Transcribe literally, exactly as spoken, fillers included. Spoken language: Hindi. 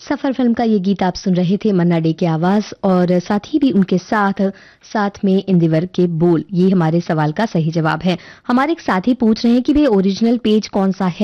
सफर फिल्म का ये गीत आप सुन रहे थे, मन्ना डे की आवाज और साथ ही भी उनके साथ साथ में इंदिवर के बोल। ये हमारे सवाल का सही जवाब है। हमारे एक साथी पूछ रहे हैं कि भाई ओरिजिनल पेज कौन सा है